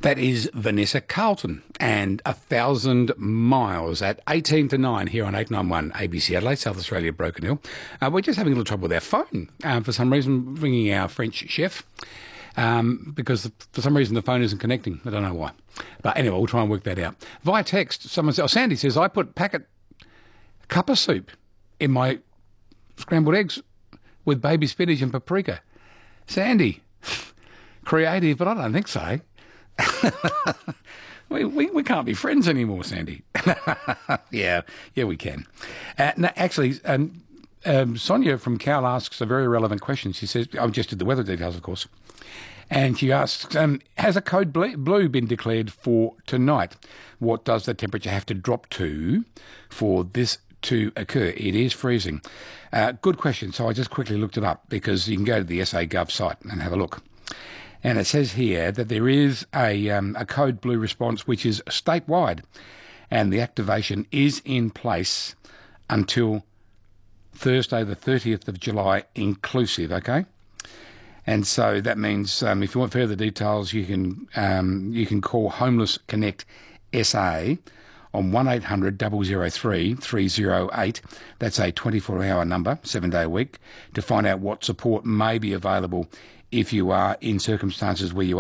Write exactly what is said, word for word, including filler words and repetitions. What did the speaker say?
That is Vanessa Carlton and A Thousand Miles at eighteen to nine here on eight ninety-one A B C Adelaide, South Australia, Broken Hill. Uh, we're just having a little trouble with our phone. Um, for some reason, ringing our French chef um, because for some reason the phone isn't connecting. I don't know why. But anyway, we'll try and work that out. Via text, someone says, oh, Sandy says, I put packet cuppa soup in my scrambled eggs with baby spinach and paprika. Sandy, creative, but I don't think so. we, we we can't be friends anymore, Sandy. yeah, yeah, we can. Uh, no, actually, um, um, Sonia from Cal asks a very relevant question. She says, I've just did the weather details, of course. And she asks, um, has a code blue been declared for tonight? What does the temperature have to drop to for this to occur? It is freezing. Uh, good question. So I just quickly looked it up because you can go to the S A Gov site and have a look. And it says here that there is a, um, a code blue response which is statewide, and the activation is in place until Thursday the thirtieth of July inclusive, okay? And so that means um, if you want further details, you can um, you can call Homeless Connect S A on one eight hundred, double oh three, three oh eight. That's a twenty-four hour number, seven day a week, to find out what support may be available if you are in circumstances where you